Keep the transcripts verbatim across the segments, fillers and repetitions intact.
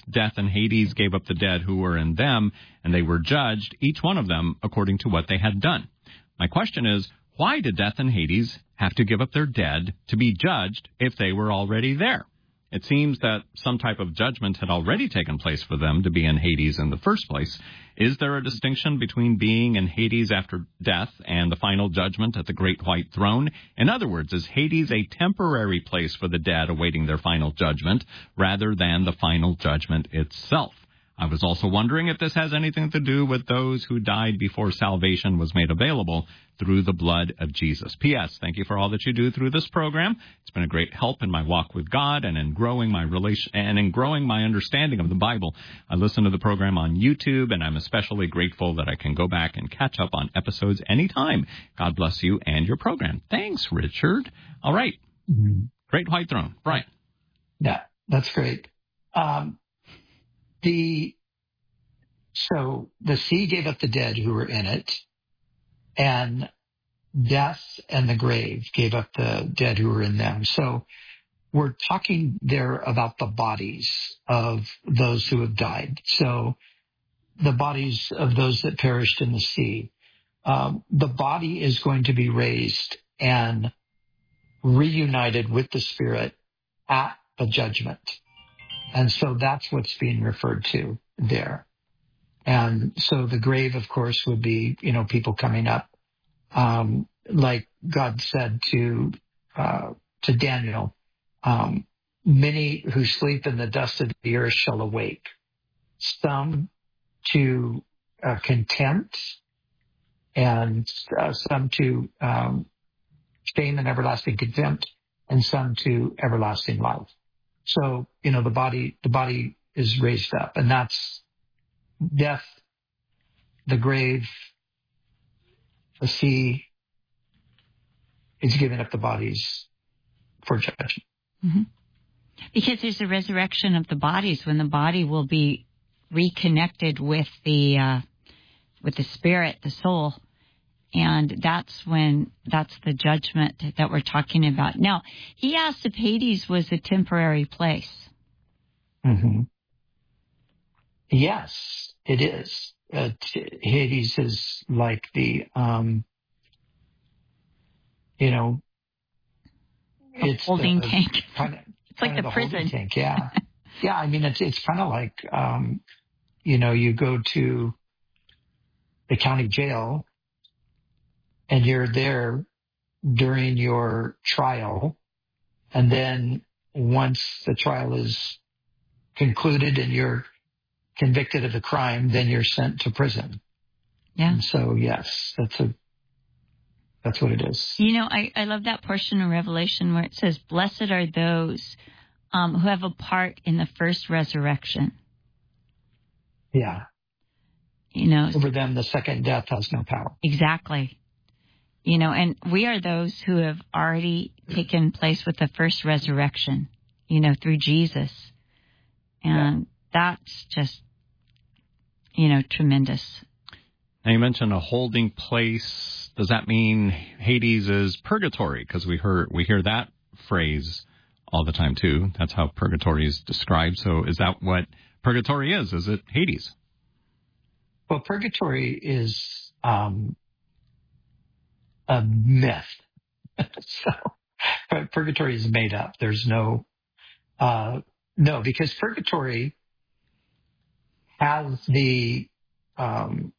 death and Hades gave up the dead who were in them, and they were judged, each one of them, according to what they had done. My question is, why did death and Hades have to give up their dead to be judged if they were already there? It seems that some type of judgment had already taken place for them to be in Hades in the first place. Is there a distinction between being in Hades after death and the final judgment at the Great White Throne? In other words, is Hades a temporary place for the dead awaiting their final judgment rather than the final judgment itself? I was also wondering if this has anything to do with those who died before salvation was made available through the blood of Jesus. P S. Thank you for all that you do through this program. It's been a great help in my walk with God and in growing my relation and in growing my understanding of the Bible. I listen to the program on YouTube, and I'm especially grateful that I can go back and catch up on episodes anytime. God bless you and your program. Thanks, Richard. All right. Mm-hmm. Great White Throne. Brian. Yeah, that's great. Um, The so the sea gave up the dead who were in it, and death and the grave gave up the dead who were in them. So we're talking there about the bodies of those who have died. So the bodies of those that perished in the sea. Um, the body is going to be raised and reunited with the spirit at the judgment. And so that's what's being referred to there. And so the grave, of course, would be, you know, people coming up, um, like God said to, uh, to Daniel, um, many who sleep in the dust of the earth shall awake, some to uh, contempt and uh, some to, um, shame and everlasting contempt, and some to everlasting life. So, you know, the body, the body is raised up, and that's death, the grave, the sea is giving up the bodies for judgment. Mm-hmm. Because there's a resurrection of the bodies when the body will be reconnected with the, uh, with the spirit, the soul. And that's when, that's the judgment that we're talking about. Now, he asked if Hades was a temporary place. Mm-hmm. Yes, it is. Uh, t- Hades is like the, um, you know, a it's holding the, tank. Kind of, it's like the, the prison. Holding tank, yeah. Yeah, I mean, it's, it's kind of like, um, you know, you go to the county jail, and you're there during your trial. And then once the trial is concluded and you're convicted of the crime, then you're sent to prison. Yeah. And so, yes, that's a, that's what it is. You know, I, I love that portion of Revelation where it says, blessed are those um, who have a part in the first resurrection. Yeah. You know, over them, the second death has no power. Exactly. You know, and we are those who have already taken place with the first resurrection, you know, through Jesus. And yeah. that's just, you know, tremendous. Now, you mentioned a holding place. Does that mean Hades is purgatory? Because we hear, we hear that phrase all the time, too. That's how purgatory is described. So is that what purgatory is? Is it Hades? Well, purgatory is um, a myth. So purgatory is made up. There's no, uh, no, because purgatory has the, um,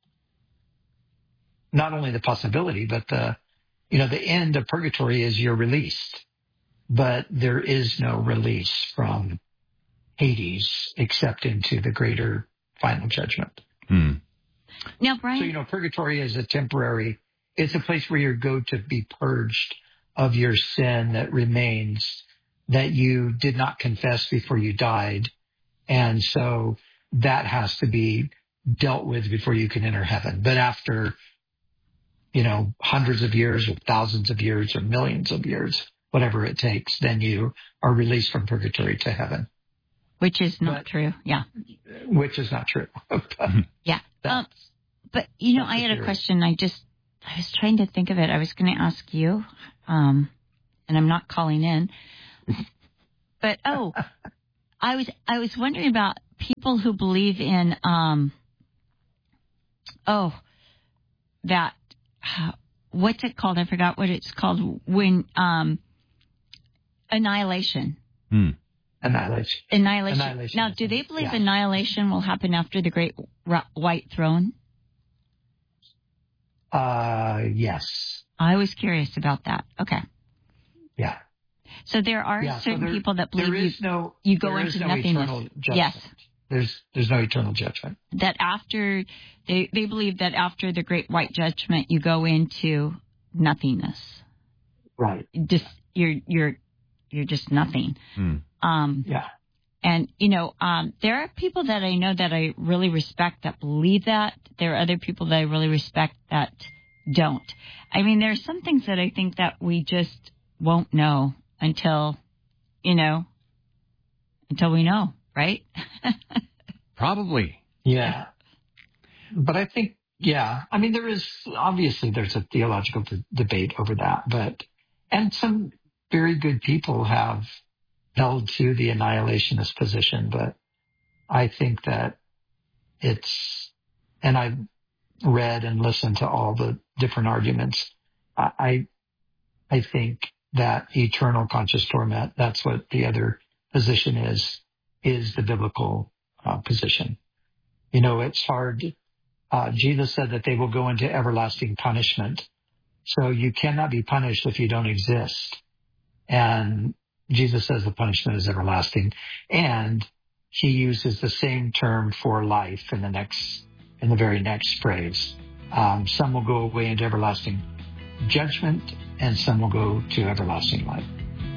not only the possibility, but the, you know, the end of purgatory is you're released, but there is no release from Hades except into the greater final judgment. Hmm. Now, Brian. So, you know, purgatory is a temporary, it's a place where you go to be purged of your sin that remains that you did not confess before you died. And so that has to be dealt with before you can enter heaven. But after, you know, hundreds of years or thousands of years or millions of years, whatever it takes, then you are released from purgatory to heaven. Which is not but, true. Yeah. Which is not true. yeah. Um, but, you know, I had a question. I just, I was trying to think of it. I was going to ask you, um, and I'm not calling in. But, oh, I was I was wondering about people who believe in, um, oh, that, uh, what's it called? I forgot what it's called. When um, annihilation. Hmm. Annihilation. Annihilation. Annihilation. Now, do they believe yeah. annihilation will happen after the great r- white throne? Uh, yes. I was curious about that. Okay. Yeah. So there are yeah, certain so there, people that believe there is you, no, you go there into is no nothingness. Eternal judgment. Yes. There's there's no eternal judgment. That after they they believe that after the great white judgment you go into nothingness. Right. Just you're you're you're just nothing. Hmm. Um yeah. And you know, um there are people that I know that I really respect that believe that. There are other people that I really respect that don't. I mean, there are some things that I think that we just won't know until, you know, until we know, right? Probably. Yeah. But I think, yeah, I mean, there is, obviously there's a theological d- debate over that, but, and some very good people have held to the annihilationist position, but I think that it's, and I've read and listened to all the different arguments. I, I, I think that eternal conscious torment, that's what the other position is, is the biblical uh, position. You know, it's hard. Uh, Jesus said that they will go into everlasting punishment. So you cannot be punished if you don't exist. And Jesus says the punishment is everlasting. And he uses the same term for life in the next, in the very next phrase. Um, some will go away into everlasting judgment, and some will go to everlasting life.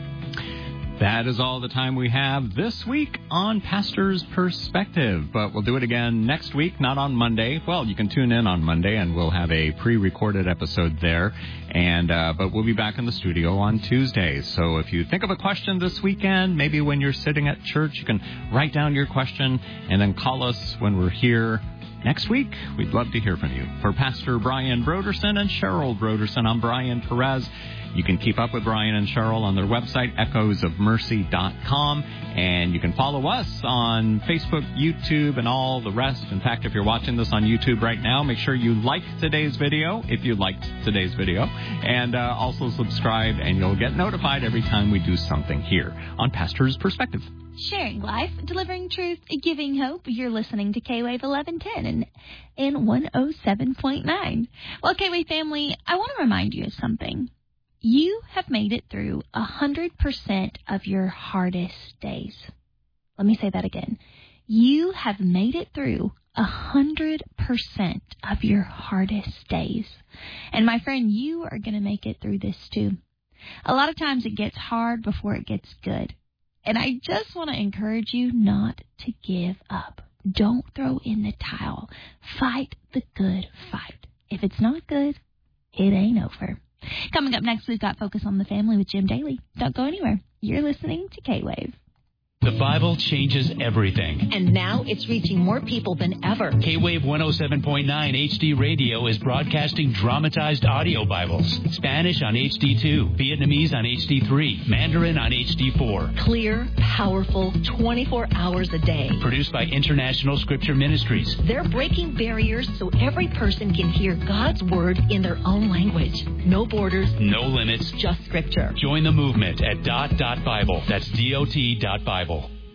That is all the time we have this week on Pastor's Perspective, but we'll do it again next week, not on Monday. Well, you can tune in on Monday, and we'll have a pre-recorded episode there, and uh, but we'll be back in the studio on Tuesday. So if you think of a question this weekend, maybe when you're sitting at church, you can write down your question and then call us when we're here next week. We'd love to hear from you. For Pastor Brian Broderson and Cheryl Broderson, I'm Brian Perez. You can keep up with Brian and Cheryl on their website, echoes of mercy dot com. And you can follow us on Facebook, YouTube, and all the rest. In fact, if you're watching this on YouTube right now, make sure you like today's video, if you liked today's video. And uh, also subscribe, and you'll get notified every time we do something here on Pastor's Perspective. Sharing life, delivering truth, giving hope. You're listening to K-Wave eleven ten and, and one oh seven point nine. Well, K-Wave family, I want to remind you of something. You have made it through one hundred percent of your hardest days. Let me say that again. You have made it through one hundred percent of your hardest days. And my friend, you are going to make it through this too. A lot of times it gets hard before it gets good. And I just want to encourage you not to give up. Don't throw in the towel. Fight the good fight. If it's not good, it ain't over. Coming up next, we've got Focus on the Family with Jim Daly. Don't go anywhere. You're listening to K-Wave. The Bible changes everything. And now it's reaching more people than ever. K-Wave one oh seven point nine H D Radio is broadcasting dramatized audio Bibles. Spanish on H D two, Vietnamese on H D three, Mandarin on H D four. Clear, powerful, twenty-four hours a day. Produced by International Scripture Ministries. They're breaking barriers so every person can hear God's Word in their own language. No borders. No limits. Just Scripture. Join the movement at dot dot Bible. That's D O T dot Bible.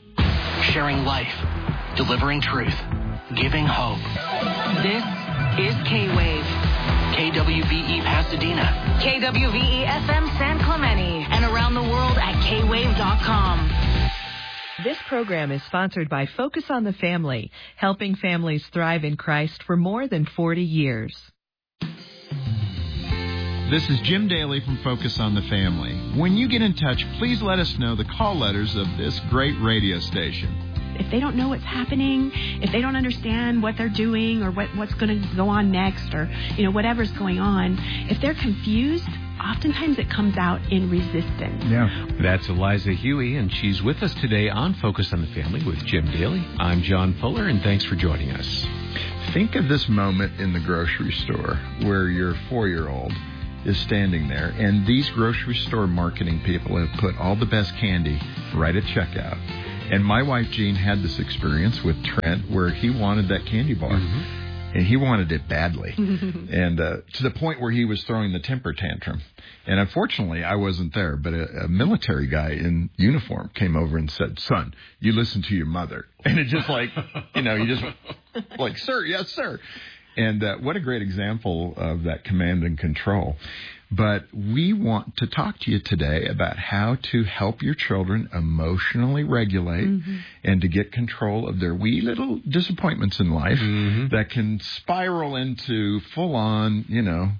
Sharing life, delivering truth, giving hope. This is K-Wave. K W V E Pasadena. K W V E F M San Clemente. And around the world at K wave dot com. This program is sponsored by Focus on the Family, helping families thrive in Christ for more than forty years. This is Jim Daly from Focus on the Family. When you get in touch, please let us know the call letters of this great radio station. If they don't know what's happening, if they don't understand what they're doing or what, what's going to go on next or, you know, whatever's going on, if they're confused, oftentimes it comes out in resistance. Yeah. That's Eliza Huey, and she's with us today on Focus on the Family with Jim Daly. I'm John Fuller, and thanks for joining us. Think of this moment in the grocery store where your four-year-old is standing there, and these grocery store marketing people have put all the best candy right at checkout. And my wife, Jean, had this experience with Trent where he wanted that candy bar. Mm-hmm. And he wanted it badly, and uh, to the point where he was throwing the temper tantrum. And unfortunately, I wasn't there, but a, a military guy in uniform came over and said, "Son, you listen to your mother." And it just like, you know, you just like, "Sir, yes, sir." And uh, what a great example of that command and control. But we want to talk to you today about how to help your children emotionally regulate mm-hmm. and to get control of their wee little disappointments in life mm-hmm. that can spiral into full-on, you know,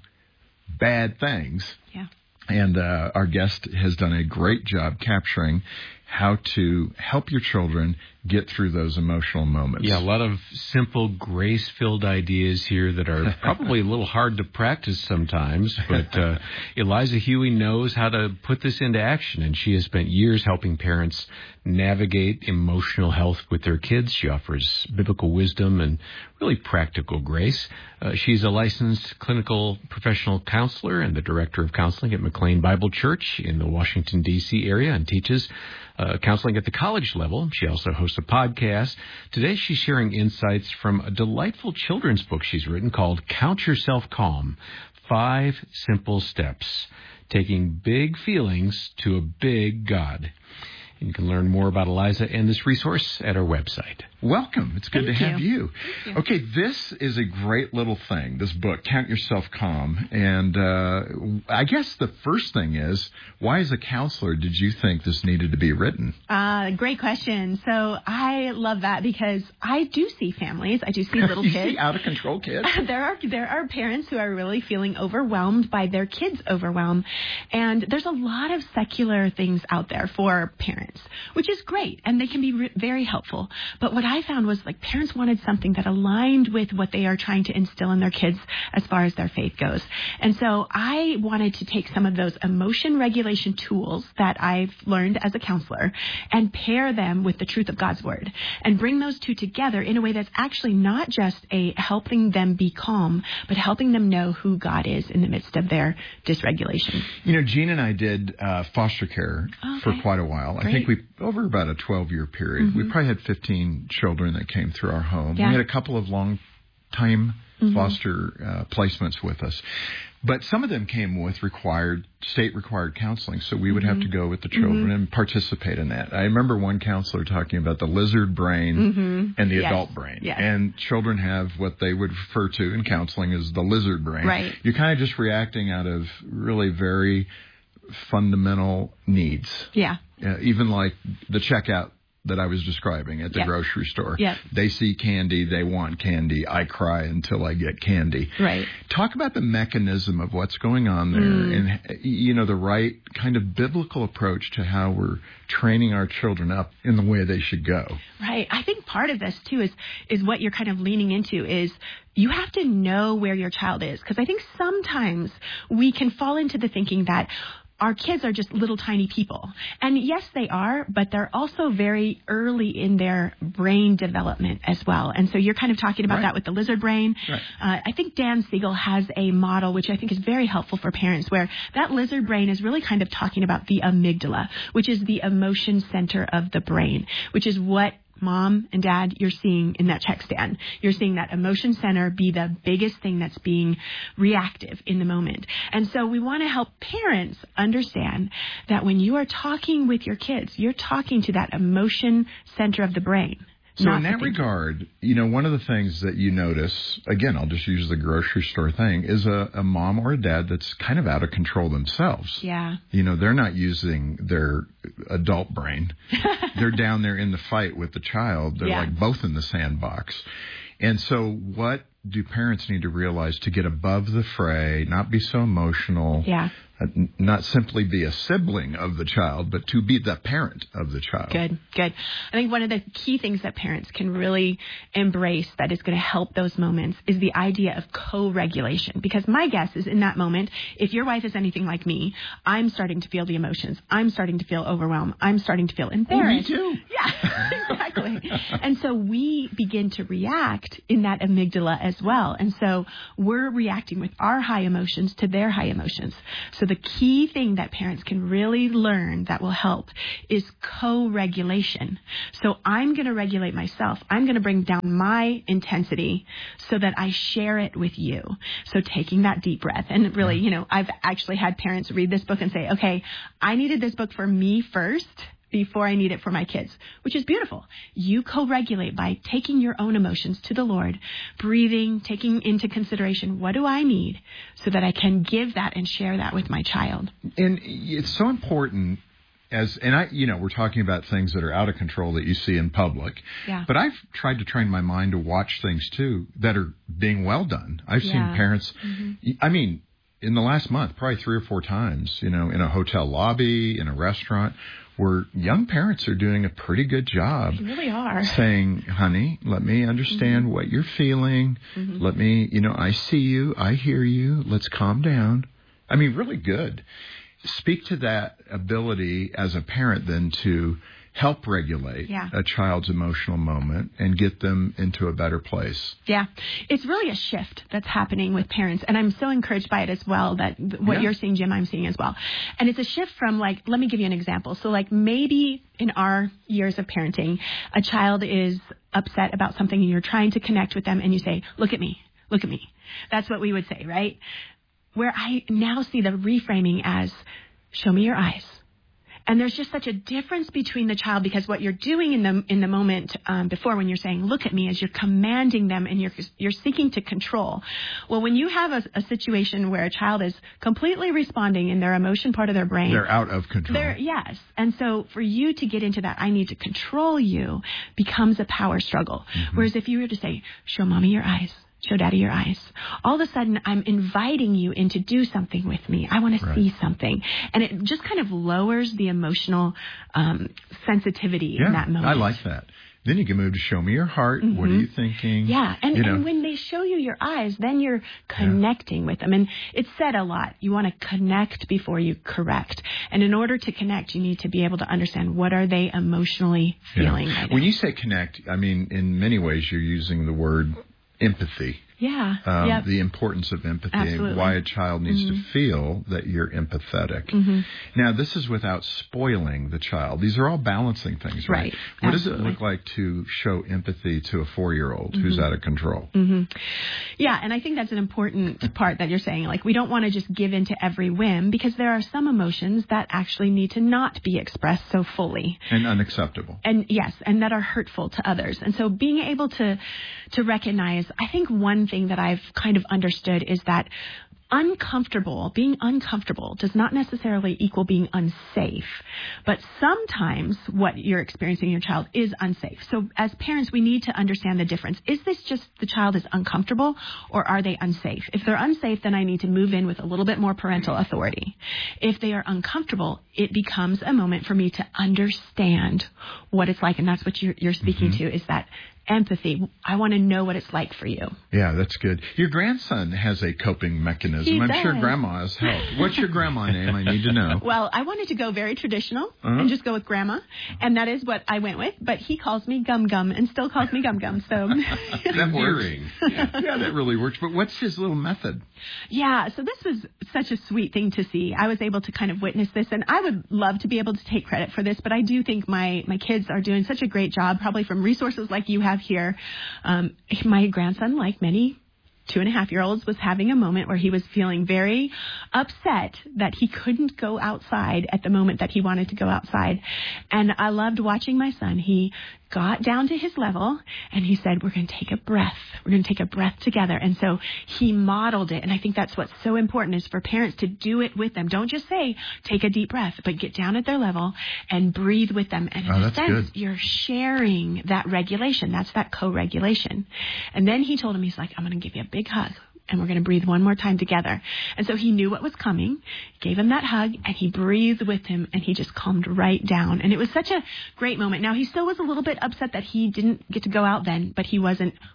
bad things. Yeah. And uh, our guest has done a great job capturing how to help your children get through those emotional moments. Yeah, a lot of simple, grace-filled ideas here that are probably a little hard to practice sometimes, but uh, Eliza Huey knows how to put this into action, and she has spent years helping parents navigate emotional health with their kids. She offers biblical wisdom and really practical grace. Uh, she's a licensed clinical professional counselor and the director of counseling at McLean Bible Church in the Washington, D C area, and teaches uh, counseling at the college level. She also hosts a podcast. Today she's sharing insights from a delightful children's book she's written called Count Yourself Calm, Five Simple Steps, Taking Big Feelings to a Big God. You can learn more about Eliza and this resource at our website. Welcome. It's good Thank to have you. you. you. Okay, this is a great little thing, this book, Count Yourself Calm. And uh, I guess the first thing is, why as a counselor did you think this needed to be written? Uh, great question. So I love that because I do see families. I do see little you kids. See out-of-control kids? there are there are parents who are really feeling overwhelmed by their kids' overwhelm. And there's a lot of secular things out there for parents, which is great. And they can be re- very helpful. But what I found was like parents wanted something that aligned with what they are trying to instill in their kids as far as their faith goes. And so I wanted to take some of those emotion regulation tools that I've learned as a counselor and pair them with the truth of God's word and bring those two together in a way that's actually not just a helping them be calm, but helping them know who God is in the midst of their dysregulation. You know, Jean and I did uh, foster care okay. for quite a while. Great. I think we, over about a twelve-year period, mm-hmm. we probably had fifteen children that came through our home. Yeah. We had a couple of long-time mm-hmm. foster uh, placements with us. But some of them came with required, state-required counseling, so we would mm-hmm. have to go with the children mm-hmm. and participate in that. I remember one counselor talking about the lizard brain mm-hmm. and the yes. adult brain. Yes. And children have what they would refer to in counseling as the lizard brain. Right. You're kind of just reacting out of really very fundamental needs. Yeah. Uh, even like the checkout that I was describing at the yep. grocery store. Yep. They see candy, they want candy. I cry until I get candy. Right. Talk about the mechanism of what's going on there mm. and, you know, the right kind of biblical approach to how we're training our children up in the way they should go. Right. I think part of this, too, is is what you're kind of leaning into is you have to know where your child is. Because I think sometimes we can fall into the thinking that our kids are just little tiny people. And yes, they are, but they're also very early in their brain development as well. And so you're kind of talking about right. that with the lizard brain. Right. Uh, I think Dan Siegel has a model, which I think is very helpful for parents, where that lizard brain is really kind of talking about the amygdala, which is the emotion center of the brain, which is what Mom and Dad, you're seeing in that check stand. You're seeing that emotion center be the biggest thing that's being reactive in the moment. And so we want to help parents understand that when you are talking with your kids, you're talking to that emotion center of the brain. So in that regard, you know, one of the things that you notice, again, I'll just use the grocery store thing, is a, a mom or a dad that's kind of out of control themselves. Yeah. You know, they're not using their adult brain. They're down there in the fight with the child. They're yeah. like both in the sandbox. And so what do parents need to realize to get above the fray, not be so emotional, yeah. uh, not simply be a sibling of the child, but to be the parent of the child? Good, good. I think one of the key things that parents can really embrace that is going to help those moments is the idea of co-regulation. Because my guess is in that moment, if your wife is anything like me, I'm starting to feel the emotions. I'm starting to feel overwhelmed. I'm starting to feel embarrassed. Oh, me too. Yeah, exactly. And so we begin to react in that amygdala as as well. And so we're reacting with our high emotions to their high emotions. So the key thing that parents can really learn that will help is co-regulation. So I'm going to regulate myself. I'm going to bring down my intensity so that I share it with you. So taking that deep breath. And really, you know, I've actually had parents read this book and say, okay, I needed this book for me first before I need it for my kids, which is beautiful. You co-regulate by taking your own emotions to the Lord, breathing, taking into consideration, what do I need so that I can give that and share that with my child? And it's so important as, and I, you know, we're talking about things that are out of control that you see in public, yeah. but I've tried to train my mind to watch things too that are being well done. I've yeah. seen parents, mm-hmm. I mean, in the last month, probably three or four times, you know, in a hotel lobby, in a restaurant, where young parents are doing a pretty good job. They really are. Saying, honey, let me understand mm-hmm. what you're feeling. Mm-hmm. Let me, you know, I see you. I hear you. Let's calm down. I mean, really good. Speak to that ability as a parent then to help regulate yeah. a child's emotional moment and get them into a better place. Yeah. It's really a shift that's happening with parents. And I'm so encouraged by it as well, that what yeah. you're seeing, Jim, I'm seeing as well. And it's a shift from, like, let me give you an example. So, like, maybe in our years of parenting, a child is upset about something and you're trying to connect with them and you say, look at me, look at me. That's what we would say, right? Where I now see the reframing as, show me your eyes. And there's just such a difference between the child, because what you're doing in the in the moment um, before, when you're saying, look at me, is you're commanding them and you're you're seeking to control. Well, when you have a, a situation where a child is completely responding in their emotion part of their brain. They're out of control. They're, yes. And so for you to get into that, I need to control you, becomes a power struggle. Mm-hmm. Whereas if you were to say, show mommy your eyes. Show daddy your eyes. All of a sudden, I'm inviting you in to do something with me. I want to right. see something. And it just kind of lowers the emotional um, sensitivity yeah, in that moment. I like that. Then you can move to show me your heart. Mm-hmm. What are you thinking? Yeah, and, you know. and when they show you your eyes, then you're connecting yeah. with them. And it's said a lot. You want to connect before you correct. And in order to connect, you need to be able to understand, what are they emotionally feeling yeah. right When now. you say connect, I mean, in many ways, you're using the word empathy. Yeah. Um, yep. The importance of empathy Absolutely. and why a child needs mm-hmm. to feel that you're empathetic. Mm-hmm. Now, this is without spoiling the child. These are all balancing things, right? Right. What Absolutely. does it look like to show empathy to a four-year-old mm-hmm. who's out of control? Mm-hmm. Yeah, and I think that's an important part that you're saying. Like, we don't want to just give in to every whim, because there are some emotions that actually need to not be expressed so fully. And unacceptable. And yes, and that are hurtful to others. And so being able to to recognize, I think one thing that I've kind of understood is that uncomfortable, being uncomfortable does not necessarily equal being unsafe. But sometimes what you're experiencing in your child is unsafe. So as parents, we need to understand the difference. Is this just the child is uncomfortable, or are they unsafe? If they're unsafe, then I need to move in with a little bit more parental authority. If they are uncomfortable, it becomes a moment for me to understand what it's like. And that's what you're, you're speaking mm-hmm. to, is that empathy. I want to know what it's like for you. Yeah, that's good. Your grandson has a coping mechanism. He I'm does. sure grandma has helped. What's your grandma name? I need to know. Well, I wanted to go very traditional uh-huh. and just go with grandma, and that is what I went with. But he calls me Gum Gum and still calls me Gum Gum. So that works. Yeah. yeah, that really works. But what's his little method? Yeah, so this was such a sweet thing to see. I was able to kind of witness this, and I would love to be able to take credit for this, but I do think my, my kids are doing such a great job, probably from resources like you have here. Um, my grandson, like many two and a half year olds, was having a moment where he was feeling very upset that he couldn't go outside at the moment that he wanted to go outside. And I loved watching my son. He got down to his level and he said, we're going to take a breath. We're going to take a breath together. And so he modeled it. And I think that's what's so important, is for parents to do it with them. Don't just say, take a deep breath, but get down at their level and breathe with them. And in oh, a sense, good. You're sharing that regulation. That's that co-regulation. And then he told him, he's like, I'm going to give you a big hug, and we're going to breathe one more time together. And so he knew what was coming, gave him that hug, and he breathed with him, and he just calmed right down. And it was such a great moment. Now, he still was a little bit upset that he didn't get to go out then, but he wasn't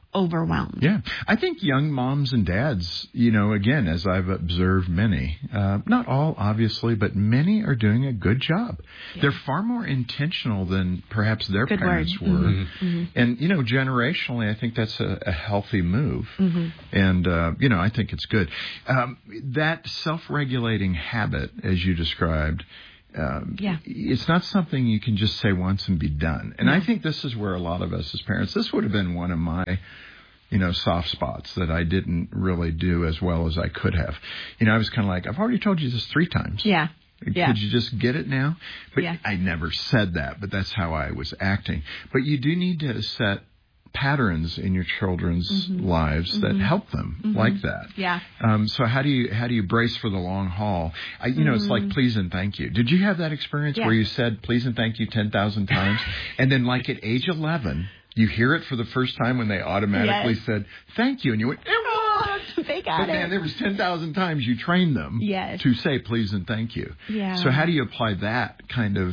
overwhelmed. Yeah. I think young moms and dads, you know, again, as I've observed many, uh, not all obviously, but many are doing a good job. Yeah. They're far more intentional than perhaps their good parents word. were. Mm-hmm. Mm-hmm. And, you know, generationally, I think that's a, a healthy move. Mm-hmm. And, uh, you know, I think it's good. Um, that self-regulating habit, as you described, Um, yeah. it's not something you can just say once and be done. And no. I think this is where a lot of us as parents, this would have been one of my, you know, soft spots that I didn't really do as well as I could have. You know, I was kind of like, I've already told you this three times. Yeah. Could yeah. you just get it now? But yeah. I never said that, but that's how I was acting. But you do need to set patterns in your children's mm-hmm. lives that mm-hmm. help them mm-hmm. like that. Yeah. Um, so how do you how do you brace for the long haul? I, you mm-hmm. know, it's like please and thank you. Did you have that experience yeah. where you said please and thank you ten thousand times, and then like at age eleven, you hear it for the first time when they automatically yes. said thank you, and you went, it worked. They got but it. man, there was ten thousand times you trained them yes. to say please and thank you. Yeah. So how do you apply that kind of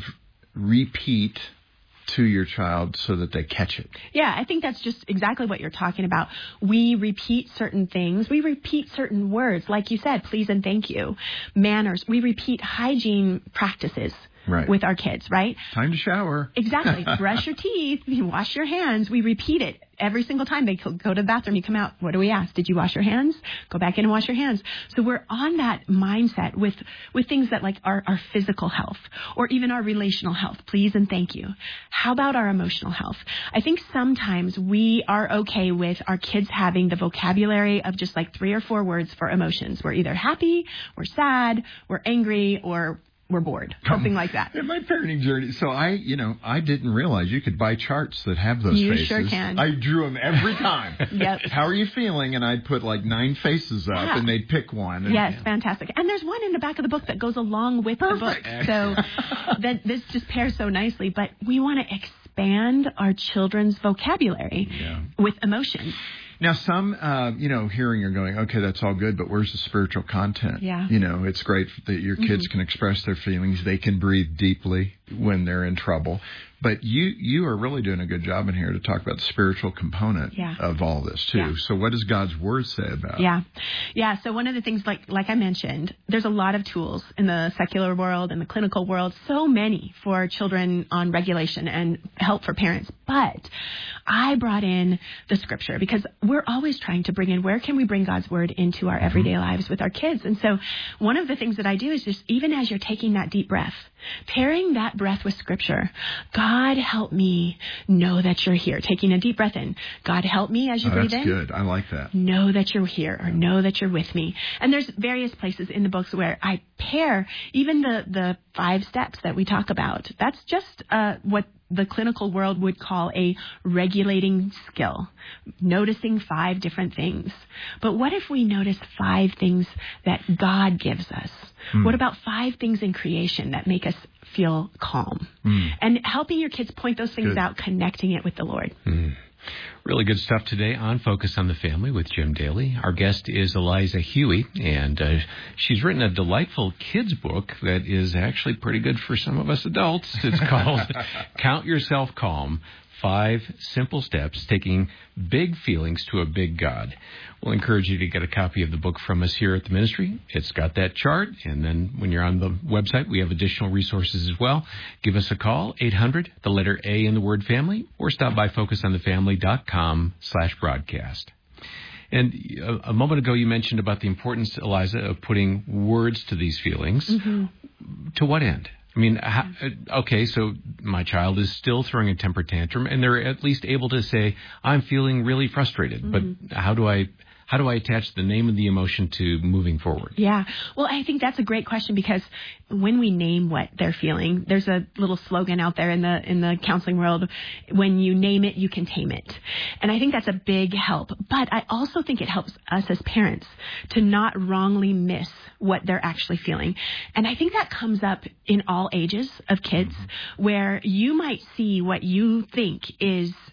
repeat to your child so that they catch it? Yeah, I think that's just exactly what you're talking about. We repeat certain things. We repeat certain words. Like you said, please and thank you. Manners. We repeat hygiene practices. Right. With our kids, right? Time to shower. Exactly. Brush your teeth. Wash your hands. We repeat it every single time they go to the bathroom. You come out. What do we ask? Did you wash your hands? Go back in and wash your hands. So we're on that mindset with, with things that like our, our physical health or even our relational health. Please and thank you. How about our emotional health? I think sometimes we are okay with our kids having the vocabulary of just like three or four words for emotions. We're either happy, we're sad, we're angry, or we're bored, something like that. In my parenting journey, so I, you know, I didn't realize you could buy charts that have those you faces. You sure can. I drew them every time. Yep. How are you feeling? And I'd put like nine faces up, yeah. and they'd pick one. And, yes, yeah. fantastic. And there's one in the back of the book that goes along with Perfect. the book. So that this just pairs so nicely. But we want to expand our children's vocabulary yeah. with emotion. Now, some, uh, you know, hearing are going, okay, that's all good, but where's the spiritual content? Yeah. You know, it's great that your kids mm-hmm. can express their feelings. They can breathe deeply when they're in trouble. But you you are really doing a good job in here to talk about the spiritual component yeah. of all this, too. Yeah. So what does God's Word say about it? Yeah. Yeah. So one of the things, like like I mentioned, there's a lot of tools in the secular world and the clinical world, so many for children on regulation and help for parents. But I brought in the Scripture because we're always trying to bring in, where can we bring God's Word into our everyday mm-hmm. lives with our kids? And so one of the things that I do is just, even as you're taking that deep breath, pairing that breath with Scripture, God help me know that you're here. Taking a deep breath in. God help me as you oh, breathe that's in. That's good. I like that. Know that you're here, or know that you're with me. And there's various places in the books where I pair even the, the five steps that we talk about. That's just uh, what the clinical world would call a regulating skill, noticing five different things. But what if we notice five things that God gives us? Mm. What about five things in creation that make us feel calm? Mm. And helping your kids point those things Good. out, connecting it with the Lord. Mm. Really good stuff today on Focus on the Family with Jim Daly. Our guest is Eliza Huey, and uh, she's written a delightful kids book that is actually pretty good for some of us adults. It's called Count Yourself Calm, Five Simple Steps Taking Big Feelings to a Big God. We'll encourage you to get a copy of the book from us here at the ministry. It's got that chart, and then when you're on the website, we have additional resources as well. Give us a call, eight hundred, the letter A in the word family, or stop by focus on the family dot com slash broadcast. And a, a moment ago, you mentioned about the importance, Eliza, of putting words to these feelings. Mm-hmm. To what end? I mean, how, okay, so my child is still throwing a temper tantrum, and they're at least able to say, I'm feeling really frustrated. Mm-hmm. But how do I how do I attach the name of the emotion to moving forward? Yeah. Well, I think that's a great question, because when we name what they're feeling, there's a little slogan out there in the in the counseling world, when you name it, you can tame it. And I think that's a big help. But I also think it helps us as parents to not wrongly miss what they're actually feeling. And I think that comes up in all ages of kids, mm-hmm. where you might see what you think is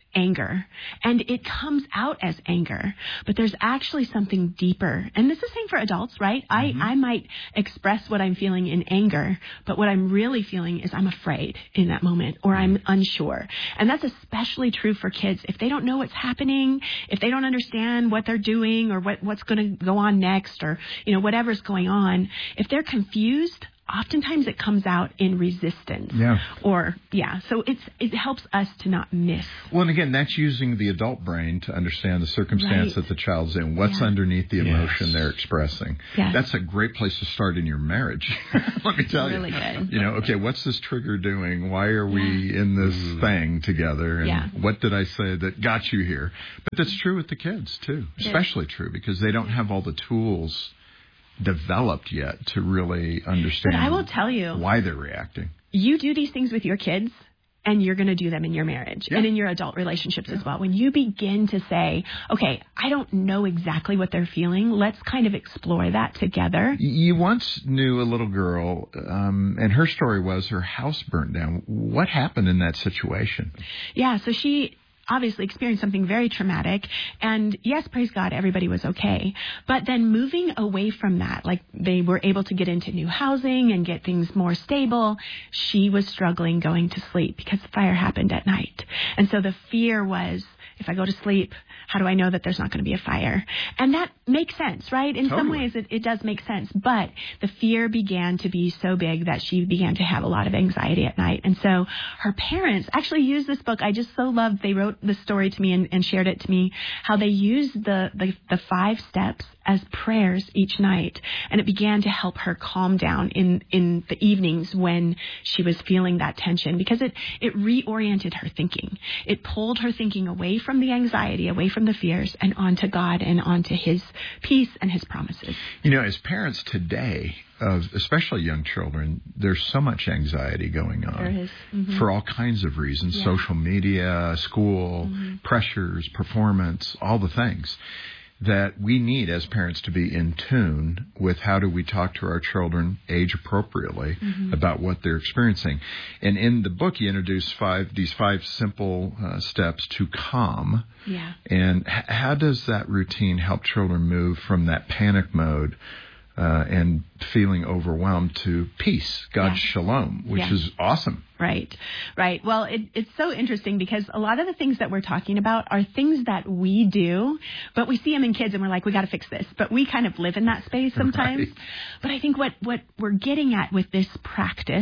anger, and it comes out as anger, but there's actually something deeper. And this is the same for adults, right? Mm-hmm. I, I might express what I'm feeling in anger, but what I'm really feeling is I'm afraid in that moment, or I'm unsure. And that's especially true for kids. If they don't know what's happening, if they don't understand what they're doing or what, what's going to go on next, or, you know, whatever's going on, if they're confused, oftentimes it comes out in resistance. Yeah. Or, yeah. So it's it helps us to not miss. Well, and again, that's using the adult brain to understand the circumstance Right. that the child's in, what's Yeah. underneath the Yes. emotion they're expressing. Yes. That's a great place to start in your marriage. Let me tell Really you. good. You know, okay, what's this trigger doing? Why are we in this Mm. thing together? And Yeah. what did I say that got you here? But that's true with the kids, too. Especially true because they don't have all the tools developed yet to really understand But I will tell you, why they're reacting. you do these things with your kids, and you're going to do them in your marriage Yeah. and in your adult relationships as well. When you begin to say, okay, I don't know exactly what they're feeling, let's kind of explore that together. You once knew a little girl, um, and her story was her house burnt down. What happened in that situation? Yeah, so she obviously experienced something very traumatic, and yes, praise God, everybody was okay. But then moving away from that, like they were able to get into new housing and get things more stable, she was struggling going to sleep because the fire happened at night. And so the fear was, if I go to sleep, how do I know that there's not going to be a fire? And that makes sense, right? In some Totally. ways, it, it does make sense. But the fear began to be so big that she began to have a lot of anxiety at night. And so her parents actually used this book. I just so loved, they wrote the story to me and, and shared it to me, how they used the, the, the five steps as prayers each night. And it began to help her calm down in, in the evenings when she was feeling that tension, because it, it reoriented her thinking. It pulled her thinking away from the anxiety, away from the fears, and onto God and onto His peace and His promises. You know, as parents today, of especially young children, there's so much anxiety going on. There is. Mm-hmm. For all kinds of reasons, Yeah. social media, school, Mm-hmm. pressures, performance, all the things that we need as parents to be in tune with how do we talk to our children age appropriately Mm-hmm. about what they're experiencing. And in the book, you introduce five these five simple uh, steps to calm. Yeah. And h- how does that routine help children move from that panic mode uh, and feeling overwhelmed to peace, God's Yeah. shalom, which Yeah. is awesome. Right, right. Well, it, it's so interesting because a lot of the things that we're talking about are things that we do, but we see them in kids and we're like, we got to fix this. But we kind of live in that space sometimes. Right. But I think what, what we're getting at with this practice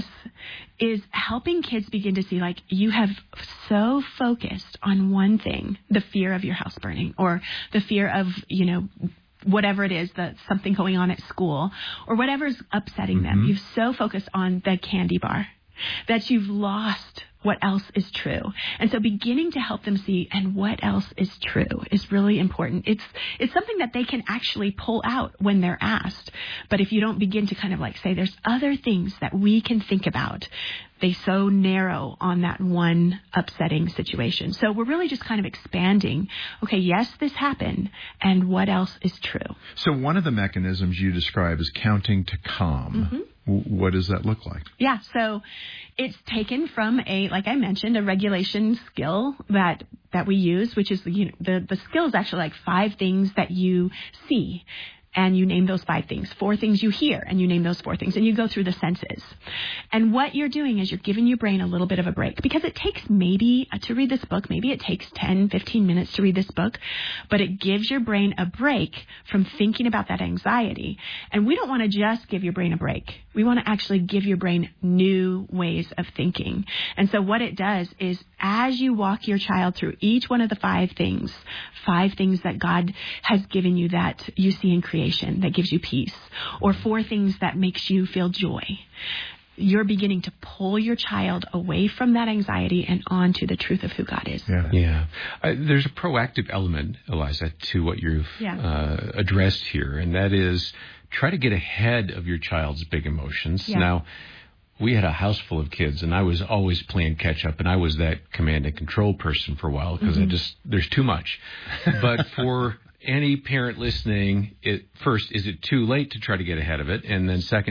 is helping kids begin to see, like, you have so focused on one thing, the fear of your house burning, or the fear of, you know, whatever it is, that something going on at school, or whatever's upsetting them. Mm-hmm. You've so focused on the candy bar that you've lost what else is true. And so beginning to help them see, and what else is true, is really important. It's it's something that they can actually pull out when they're asked. But if you don't begin to kind of like say, there's other things that we can think about, they so narrow on that one upsetting situation. So we're really just kind of expanding, okay, yes, this happened, and what else is true? So one of the mechanisms you describe is counting to calm. Mm-hmm. W- What does that look like? Yeah, so it's taken from a, like I mentioned, a regulation skill that that we use, which is, you know, the the skill is actually like five things that you see, and you name those five things. Four things you hear, and you name those four things, and you go through the senses. And what you're doing is you're giving your brain a little bit of a break, because it takes maybe, uh, to read this book, maybe it takes ten, fifteen minutes to read this book, but it gives your brain a break from thinking about that anxiety. And we don't want to just give your brain a break. We want to actually give your brain new ways of thinking. And so what it does is, as you walk your child through each one of the five things, five things that God has given you that you see in creation that gives you peace, or four things that makes you feel joy, you're beginning to pull your child away from that anxiety and onto the truth of who God is. Yeah. Yeah. Uh, there's a proactive element, Eliza, to what you've Yeah. uh, addressed here, and that is try to get ahead of your child's big emotions. Yeah. Now, we had a house full of kids, and I was always playing catch up, and I was that command and control person for a while because Mm-hmm. I just, there's too much. But for any parent listening, it, first, is it too late to try to get ahead of it? And then second,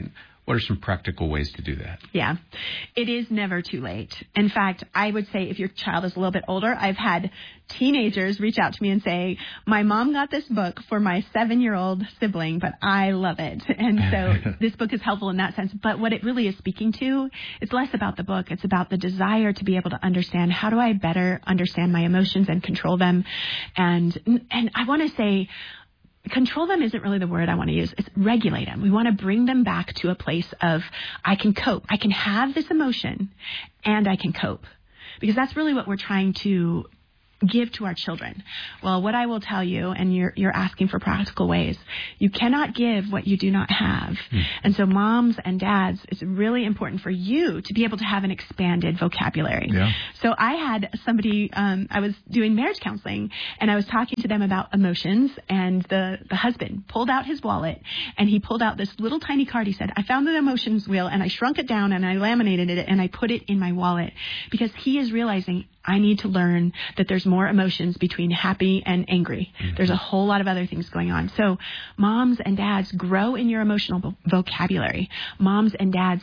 What are some practical ways to do that? Yeah, it is never too late. In fact, I would say if your child is a little bit older, I've had teenagers reach out to me and say, my mom got this book for my seven-year-old sibling, but I love it. And so this book is helpful in that sense. But what it really is speaking to, it's less about the book. It's about the desire to be able to understand, how do I better understand my emotions and control them? And, and I want to say, control them isn't really the word I want to use. It's regulate them. We want to bring them back to a place of, I can cope. I can have this emotion and I can cope. Because that's really what we're trying to give to our children. Well, what I will tell you, and you're you're asking for practical ways, you cannot give what you do not have. Mm. And so moms and dads, it's really important for you to be able to have an expanded vocabulary. Yeah. So I had somebody, um, I was doing marriage counseling, and I was talking to them about emotions, and the, the husband pulled out his wallet, and he pulled out this little tiny card. He said, I found the emotions wheel, and I shrunk it down, and I laminated it, and I put it in my wallet, because he is realizing, I need to learn that there's more emotions between happy and angry. Mm-hmm. There's a whole lot of other things going on. So moms and dads, grow in your emotional vo- vocabulary. Moms and dads,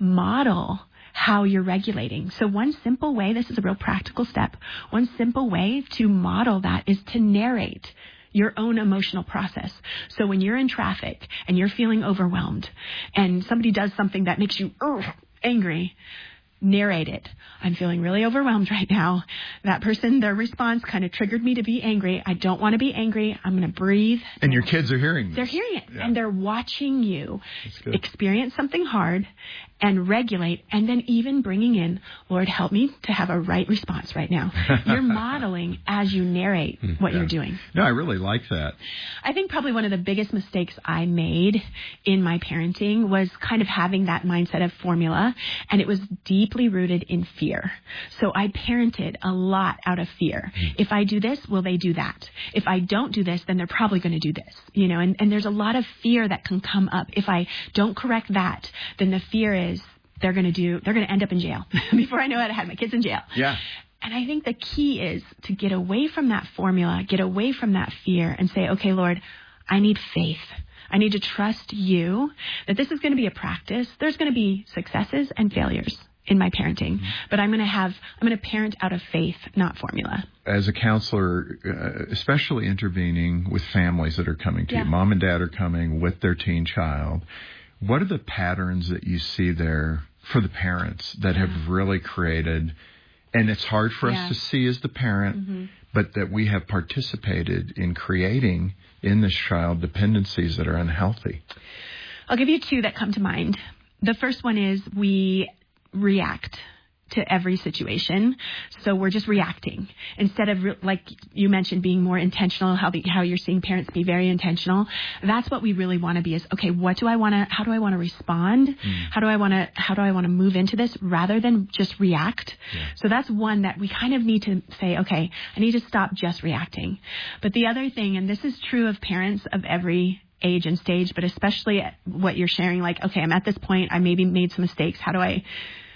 model how you're regulating. So one simple way, this is a real practical step, one simple way to model that is to narrate your own emotional process. So when you're in traffic and you're feeling overwhelmed and somebody does something that makes you uh, angry, narrate it. I'm feeling really overwhelmed right now. That person, their response kind of triggered me to be angry. I don't want to be angry. I'm going to breathe. And your kids are hearing this. They're hearing it. Yeah. And they're watching you experience something hard and regulate, and then even bringing in, Lord, help me to have a right response right now. You're modeling as you narrate what yeah. you're doing. No, I really like that. I think probably one of the biggest mistakes I made in my parenting was kind of having that mindset of formula, and it was deeply rooted in fear. So I parented a lot out of fear. If I do this, will they do that? If I don't do this, then they're probably going to do this. You know, and, and there's a lot of fear that can come up. If I don't correct that, then the fear is they're going to do, they're going to end up in jail. Before I know it, I had my kids in jail. Yeah. And I think the key is to get away from that formula, get away from that fear, and say, okay, Lord, I need faith. I need to trust you that this is going to be a practice. There's going to be successes and failures in my parenting, mm-hmm. but I'm going to have, I'm going to parent out of faith, not formula. As a counselor, uh, especially intervening with families that are coming to yeah. you, mom and dad are coming with their teen child. What are the patterns that you see there for the parents that have really created, and it's hard for yeah. us to see as the parent, mm-hmm. but that we have participated in creating in this child dependencies that are unhealthy? I'll give you two that come to mind. The first one is we react to every situation. So we're just reacting instead of, re- like you mentioned, being more intentional, how the, how you're seeing parents be very intentional. That's what we really want to be is, okay, what do I want to, how do I want to respond? Mm. How do I want to, how do I want to move into this rather than just react? Yeah. So that's one that we kind of need to say, okay, I need to stop just reacting. But the other thing, and this is true of parents of every age and stage, but especially what you're sharing, like, okay, I'm at this point, I maybe made some mistakes. How do I,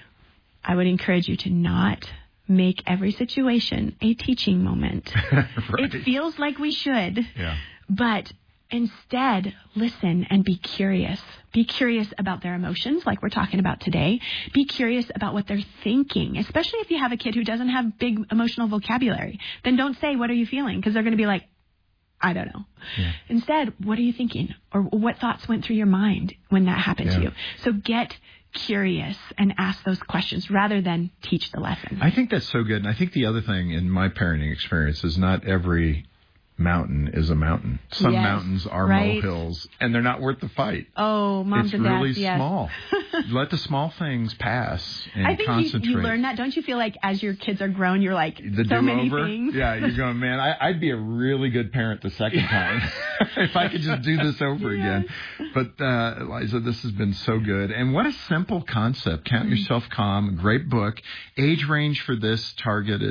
I would encourage you to not make every situation a teaching moment. Right. It feels like we should, yeah. but instead listen and be curious. Be curious about their emotions, like we're talking about today. Be curious about what they're thinking, especially if you have a kid who doesn't have big emotional vocabulary. Then don't say, what are you feeling? Because they're going to be like, I don't know. Yeah. Instead, what are you thinking? Or what thoughts went through your mind when that happened yeah. to you? So get curious and ask those questions rather than teach the lesson. I think that's so good. And I think the other thing in my parenting experience is not every mountain is a mountain. Some yes, mountains are right. molehills, and they're not worth the fight. Oh, moms it's and really dads, yes. small. Let the small things pass and I think concentrate. You, you learn that. Don't you feel like as your kids are grown, you're like, the so many do-over? things? Yeah, you're going, man, I, I'd be a really good parent the second time if I could just do this over yes. again. But, uh, Liza, this has been so good. And what a simple concept. Count mm-hmm. Yourself Calm. Great book. Age range for this target is...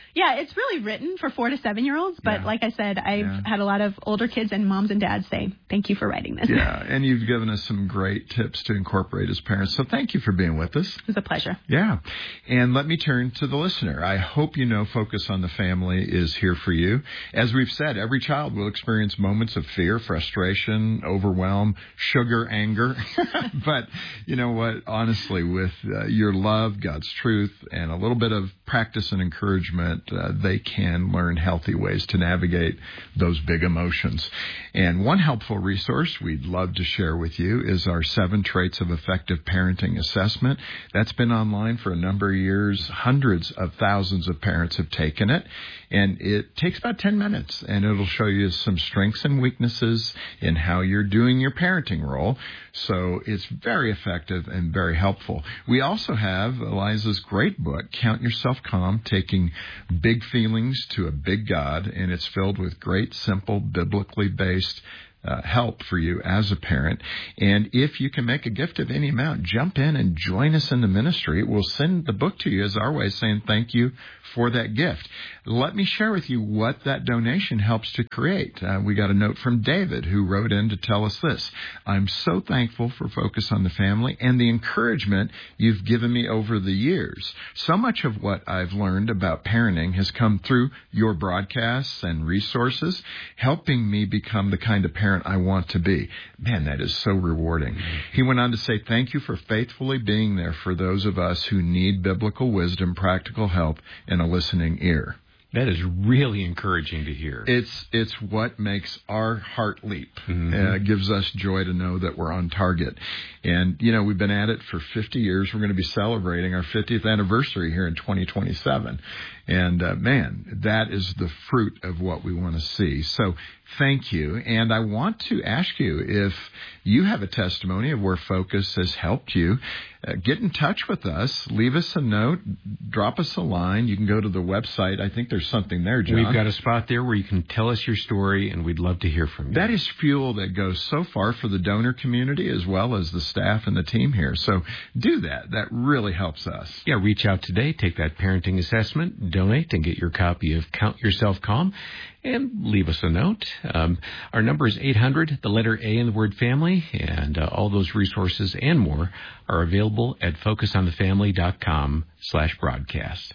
Yeah, it's really written for four to seven year olds, but Yeah. like I said, I've Yeah. had a lot of older kids and moms and dads say, thank you for writing this. Yeah, and you've given us some great tips to incorporate as parents. So thank you for being with us. It was a pleasure. Yeah. And let me turn to the listener. I hope you know Focus on the Family is here for you. As we've said, every child will experience moments of fear, frustration, overwhelm, sugar, anger. But you know what? Honestly, with uh, your love, God's truth, and a little bit of practice and encouragement, uh, they can learn healthy ways to navigate those big emotions. And one helpful resource we'd love to share with you is our Seven Traits of Effective Parenting Assessment. That's been online for a number of years. Hundreds of thousands of parents have taken it. And it takes about ten minutes, and it'll show you some strengths and weaknesses in how you're doing your parenting role. So it's very effective and very helpful. We also have Eliza's great book, Count Yourself Calm, Taking Big Feelings to a Big God, and it's filled with great, simple, biblically based Uh, help for you as a parent. And if you can make a gift of any amount, jump in and join us in the ministry. We'll send the book to you as our way of saying thank you for that gift. Let me share with you what that donation helps to create. Uh, we got a note from David who wrote in to tell us this. I'm so thankful for Focus on the Family and the encouragement you've given me over the years. So much of what I've learned about parenting has come through your broadcasts and resources, helping me become the kind of parent I want to be. Man, that is so rewarding. He went on to say, thank you for faithfully being there for those of us who need biblical wisdom, practical help, and a listening ear. That is really encouraging to hear. It's it's what makes our heart leap. Mm-hmm. Uh, it gives us joy to know that we're on target. And, you know, we've been at it for fifty years. We're going to be celebrating our fiftieth anniversary here in twenty twenty-seven. And, uh, man, that is the fruit of what we want to see. So thank you. And I want to ask you if you have a testimony of where Focus has helped you. Uh, get in touch with us. Leave us a note. Drop us a line. You can go to the website. I think there's something there, John. We've got a spot there where you can tell us your story, and we'd love to hear from you. That is fuel that goes so far for the donor community as well as the staff and the team here. So do that. That really helps us. Yeah, reach out today. Take that parenting assessment, donate, and get your copy of Count Yourself Calm. And leave us a note. Um, our number is eight hundred, the letter A in the word family, and uh, all those resources and more are available at focusonthefamily.com slash broadcast.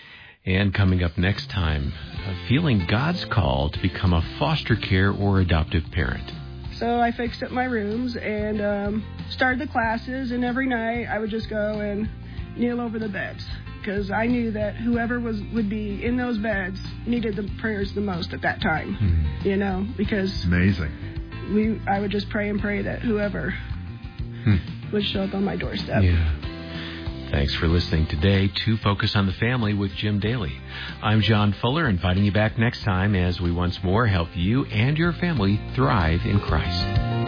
And coming up next time, uh, feeling God's call to become a foster care or adoptive parent. So I fixed up my rooms and um, started the classes, and every night I would just go and kneel over the beds, because I knew that whoever was would be in those beds needed the prayers the most at that time, hmm. you know, because amazing. We I would just pray and pray that whoever hmm. would show up on my doorstep. Yeah. Thanks for listening today to Focus on the Family with Jim Daly. I'm John Fuller, inviting you back next time as we once more help you and your family thrive in Christ.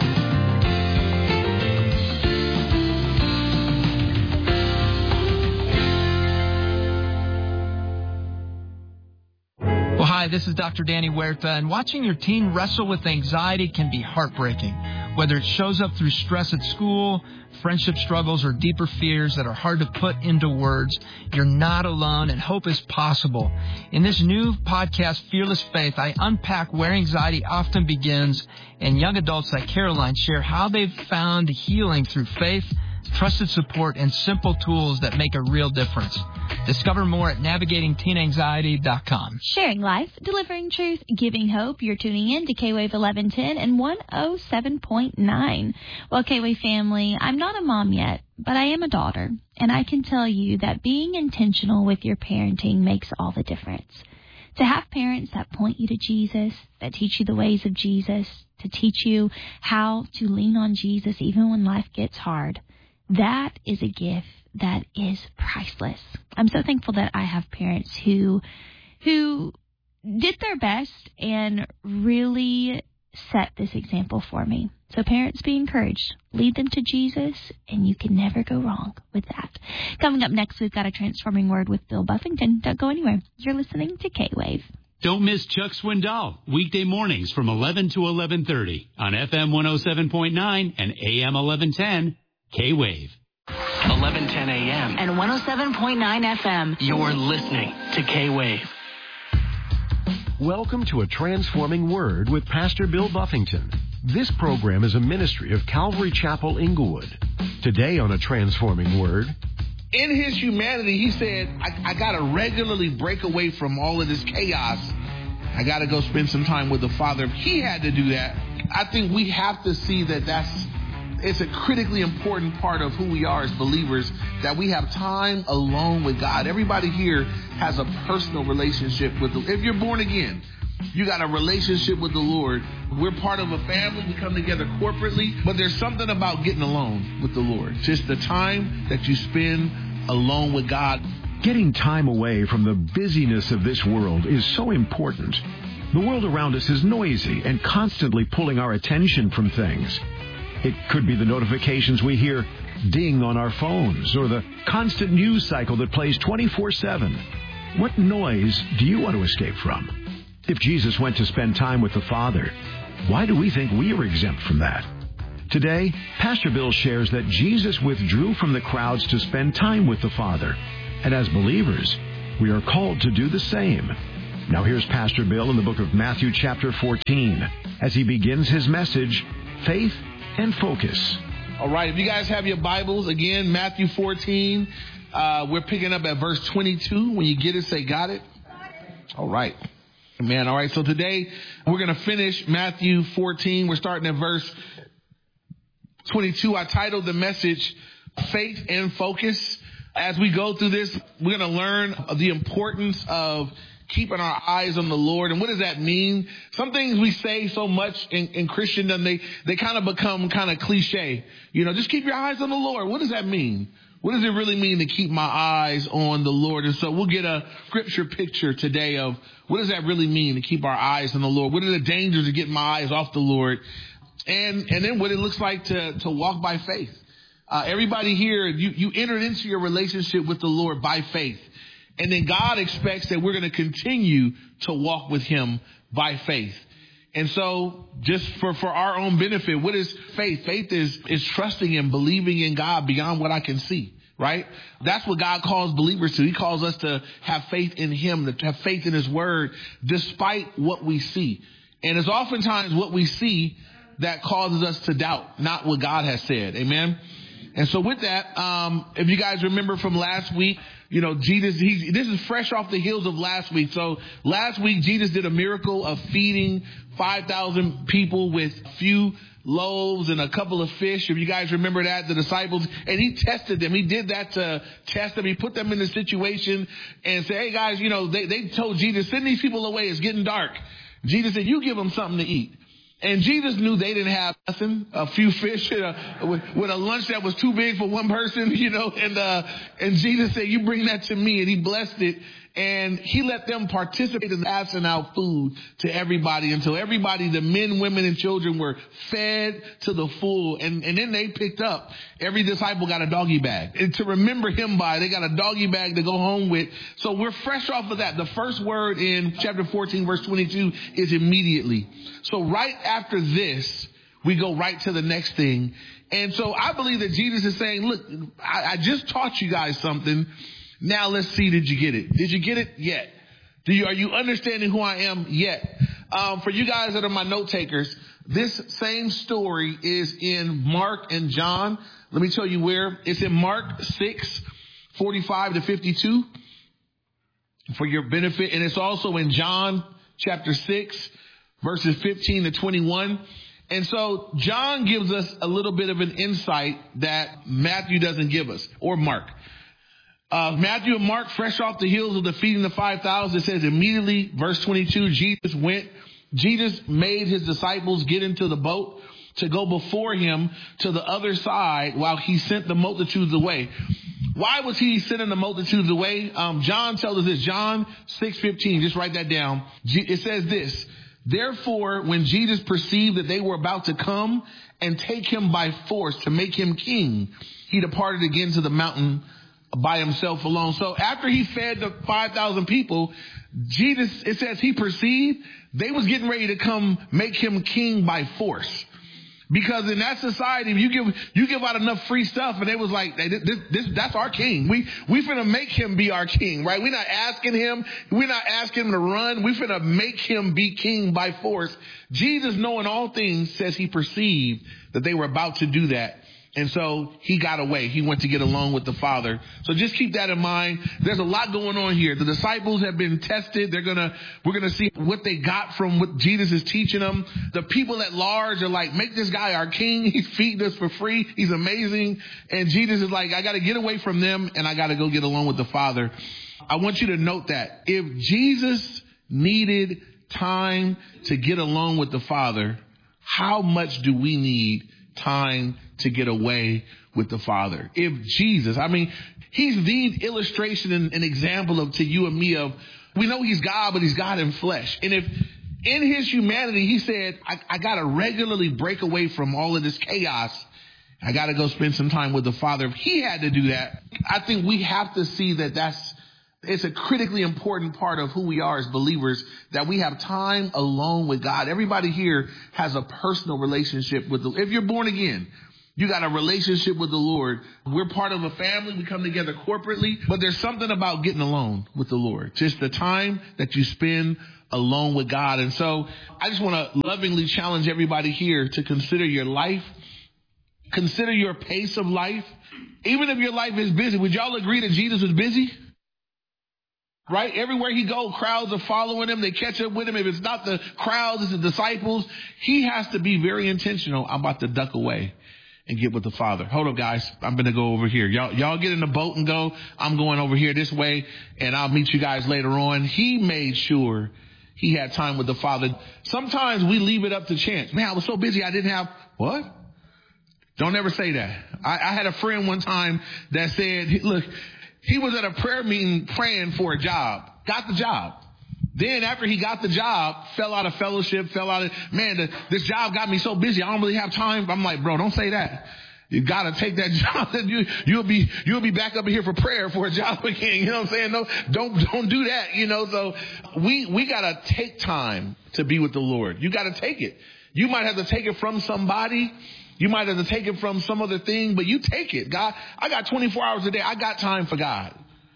Hi, this is Doctor Danny Huerta, and watching your teen wrestle with anxiety can be heartbreaking. Whether it shows up through stress at school, friendship struggles, or deeper fears that are hard to put into words, you're not alone, and hope is possible. In this new podcast, Fearless Faith, I unpack where anxiety often begins, and young adults like Caroline share how they've found healing through faith, trusted support, and simple tools that make a real difference. Discover more at navigating teen anxiety dot com. Sharing life, delivering truth, giving hope. You're tuning in to K-Wave eleven ten and one oh seven point nine. Well, K-Wave family, I'm not a mom yet, but I am a daughter. And I can tell you that being intentional with your parenting makes all the difference. To have parents that point you to Jesus, that teach you the ways of Jesus, to teach you how to lean on Jesus even when life gets hard, that is a gift that is priceless. I'm so thankful that I have parents who who did their best and really set this example for me. So parents, be encouraged. Lead them to Jesus, and you can never go wrong with that. Coming up next, we've got a transforming word with Bill Buffington. Don't go anywhere. You're listening to K-Wave. Don't miss Chuck Swindoll, weekday mornings from eleven to eleven thirty on F M one oh seven point nine and A M eleven ten. K-Wave. eleven ten a.m. and one oh seven point nine F M. You're listening to K-Wave. Welcome to A Transforming Word with Pastor Bill Buffington. This program is a ministry of Calvary Chapel, Inglewood. Today on A Transforming Word. In his humanity, he said, I, I got to regularly break away from all of this chaos. I got to go spend some time with the Father. He had to do that. I think we have to see that that's it's a critically important part of who we are as believers, that we have time alone with God. Everybody here has a personal relationship with the If you're born again, you got a relationship with the Lord. We're part of a family. We come together corporately. But there's something about getting alone with the Lord. Just the time that you spend alone with God. Getting time away from the busyness of this world is so important. The world around us is noisy and constantly pulling our attention from things. It could be the notifications we hear ding on our phones or the constant news cycle that plays twenty-four seven. What noise do you want to escape from? If Jesus went to spend time with the Father, why do we think we are exempt from that? Today, Pastor Bill shares that Jesus withdrew from the crowds to spend time with the Father. And as believers, we are called to do the same. Now here's Pastor Bill in the book of Matthew chapter fourteen as he begins his message, Faith and Focus. All right, if you guys have your Bibles, again, Matthew fourteen, uh, we're picking up at verse twenty-two. When you get it, say, got it? All right. Man, all right, so today we're going to finish Matthew fourteen. We're starting at verse twenty-two. I titled the message, Faith and Focus. As we go through this, we're going to learn the importance of keeping our eyes on the Lord. And what does that mean? Some things we say so much in, in Christendom, they, they kind of become kind of cliche. You know, just keep your eyes on the Lord. What does that mean? What does it really mean to keep my eyes on the Lord? And so we'll get a scripture picture today of what does that really mean to keep our eyes on the Lord? What are the dangers of getting my eyes off the Lord? And, and then what it looks like to, to walk by faith. Uh, everybody here, you, you entered into your relationship with the Lord by faith. And then God expects that we're going to continue to walk with him by faith. And so just for, for our own benefit, what is faith? Faith is, is trusting and believing in God beyond what I can see, right? That's what God calls believers to. He calls us to have faith in him, to have faith in his word, despite what we see. And it's oftentimes what we see that causes us to doubt, not what God has said. Amen. And so with that, um, if you guys remember from last week, you know, Jesus, he, this is fresh off the heels of last week. So last week, Jesus did a miracle of feeding five thousand people with a few loaves and a couple of fish. If you guys remember that, the disciples, and he tested them. He did that to test them. He put them in a situation and said, hey guys, you know, they, they told Jesus, send these people away. It's getting dark. Jesus said, you give them something to eat. And Jesus knew they didn't have nothing, a few fish uh, with, with a lunch that was too big for one person, you know, and, uh, and Jesus said, you bring that to me. And he blessed it. And he let them participate in passing out food to everybody until everybody, the men, women, and children were fed to the full. And, and then they picked up, every disciple got a doggy bag. And to remember him by, they got a doggy bag to go home with. So we're fresh off of that. The first word in chapter fourteen, verse twenty-two is immediately. So right after this, we go right to the next thing. And so I believe that Jesus is saying, look, I, I just taught you guys something. Now let's see, did you get it? Did you get it? Yet. Do you, are you understanding who I am? Yet. Um, for you guys that are my note takers, this same story is in Mark and John. Let me tell you where. It's in Mark six, forty-five to fifty-two for your benefit. And it's also in John chapter six, verses fifteen to twenty-one. And so John gives us a little bit of an insight that Matthew doesn't give us, or Mark. Uh, Matthew and Mark, fresh off the heels of the feeding the five thousand, it says immediately, verse twenty-two, Jesus went, Jesus made his disciples get into the boat to go before him to the other side while he sent the multitudes away. Why was he sending the multitudes away? Um, John tells us this, John six fifteen, just write that down. It says this, therefore, when Jesus perceived that they were about to come and take him by force to make him king, he departed again to the mountain by himself alone. So after he fed the five thousand people, Jesus, it says he perceived they was getting ready to come make him king by force. Because in that society, you give you give out enough free stuff, and it was like, hey, this, this, that's our king. We we finna make him be our king, right? We're not asking him. We're not asking him to run. We finna make him be king by force. Jesus, knowing all things, says he perceived that they were about to do that. And so he got away. He went to get along with the Father. So just keep that in mind. There's a lot going on here. The disciples have been tested. They're going to, we're going to see what they got from what Jesus is teaching them. The people at large are like, make this guy our king. He's feeding us for free. He's amazing. And Jesus is like, I got to get away from them and I got to go get along with the Father. I want you to note that if Jesus needed time to get along with the Father, how much do we need time to get away with the Father? If Jesus, I mean, he's the illustration and an example of to you and me of, we know he's God, but he's God in flesh. And if in his humanity, he said, I, I got to regularly break away from all of this chaos. I got to go spend some time with the Father. If he had to do that, I think we have to see that that's, it's a critically important part of who we are as believers, that we have time alone with God. Everybody here has a personal relationship with the, if you're born again, you got a relationship with the Lord. We're part of a family. We come together corporately, but there's something about getting alone with the Lord. Just the time that you spend alone with God. And so I just want to lovingly challenge everybody here to consider your life, consider your pace of life. Even if your life is busy, would y'all agree that Jesus was busy? Right? Everywhere he goes, crowds are following him. They catch up with him. If it's not the crowds, it's the disciples. He has to be very intentional. I'm about to duck away and get with the Father. Hold up, guys. I'm going to go over here. Y'all, y'all get in the boat and go. I'm going over here this way, and I'll meet you guys later on. He made sure he had time with the Father. Sometimes we leave it up to chance. Man, I was so busy I didn't have, what? Don't ever say that. I, I had a friend one time that said, look, he was at a prayer meeting praying for a job, got the job. Then after he got the job, fell out of fellowship, fell out of, man, the, this job got me so busy, I don't really have time. I'm like, bro, don't say that. You got to take that job. You, you'll be, you'll be back up here for prayer for a job again. You know what I'm saying? No, don't, don't do that. You know, so we, we got to take time to be with the Lord. You got to take it. You might have to take it from somebody. You might have to take it from some other thing, but you take it. God, I got twenty-four hours a day. I got time for God.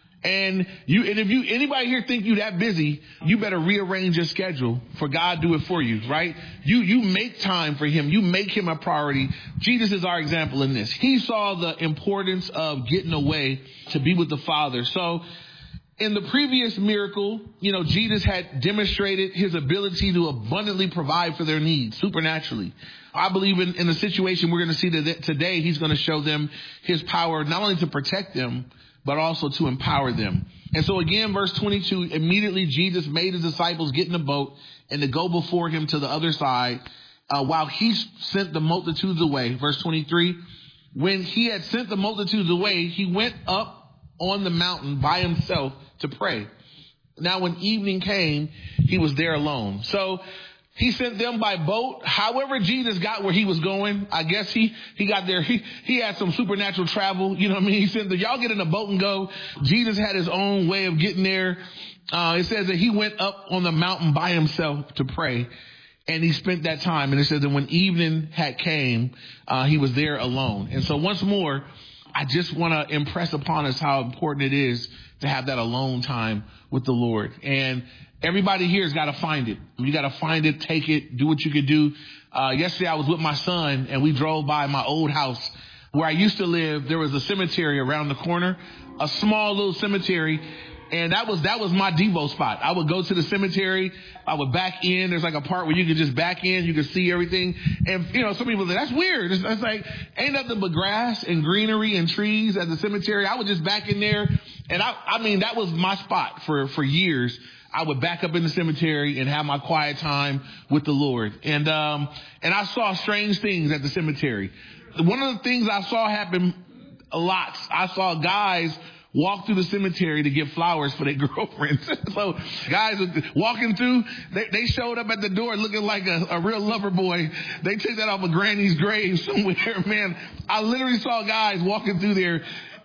And you, and if you, anybody here think you that busy, you better rearrange your schedule for God do it for you, right? You, you make time for him. You make him a priority. Jesus is our example in this. He saw the importance of getting away to be with the Father. So in the previous miracle, you know, Jesus had demonstrated his ability to abundantly provide for their needs supernaturally. I believe in, in the situation we're going to see that today, he's going to show them his power, not only to protect them, but also to empower them. And so again, verse twenty-two, immediately Jesus made his disciples get in the boat and to go before him to the other side, uh, while he sent the multitudes away. Verse twenty-three, when he had sent the multitudes away, he went up on the mountain by himself to pray. Now, when evening came, he was there alone. So he sent them by boat. However, Jesus got where he was going. I guess he, he got there. He, he had some supernatural travel. You know what I mean? He said, y'all get in a boat and go. Jesus had his own way of getting there. Uh, it says that he went up on the mountain by himself to pray. And he spent that time. And it says that when evening had came, uh, he was there alone. And so once more, I just want to impress upon us how important it is to have that alone time with the Lord. And everybody here has got to find it. You got to find it, take it, do what you could do. Uh, yesterday I was with my son and we drove by my old house where I used to live. There was a cemetery around the corner, a small little cemetery. And that was, that was my Devo spot. I would go to the cemetery. I would back in. There's like a part where you could just back in. You could see everything. And, you know, some people say, that's weird. It's, it's like, ain't nothing but grass and greenery and trees at the cemetery. I would just back in there. And I, I mean, that was my spot for, for years. I would back up in the cemetery and have my quiet time with the Lord. And, um, and I saw strange things at the cemetery. One of the things I saw happen a lot, I saw guys walk through the cemetery to get flowers for their girlfriends. So guys walking through, they, they showed up at the door looking like a, a real lover boy. They took that off of Granny's grave somewhere, man. I literally saw guys walking through there